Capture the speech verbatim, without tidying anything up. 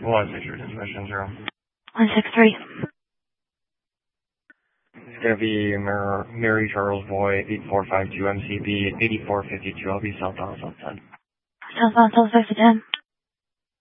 One six three transmission zero. One six three. It's gonna be Mar- Mary Charles Boy eight four five two M C B eighty four fifty two. I'll be southbound south ten. Southbound south six to ten.